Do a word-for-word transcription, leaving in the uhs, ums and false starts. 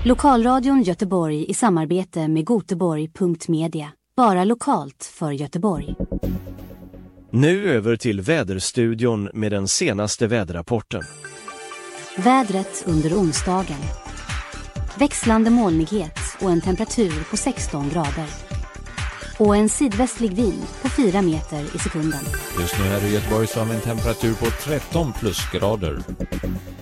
Lokalradion Göteborg i samarbete med Göteborg punkt media. Bara lokalt för Göteborg. Nu över till väderstudion med den senaste väderrapporten. Vädret under onsdagen. Växlande molnighet och en temperatur på sexton grader. Och en sydvästlig vind på fyra meter i sekunden. Just nu här i Göteborg så har vi en temperatur på tretton plusgrader.